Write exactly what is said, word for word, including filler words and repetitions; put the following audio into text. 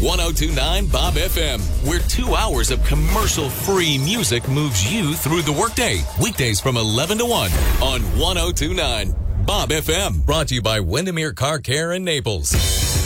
one oh two point nine Bob F M, where two hours of commercial-free music moves you through the workday. Weekdays from eleven to one on one oh two point nine Bob F M. Brought to you by Windermere Car Care in Naples.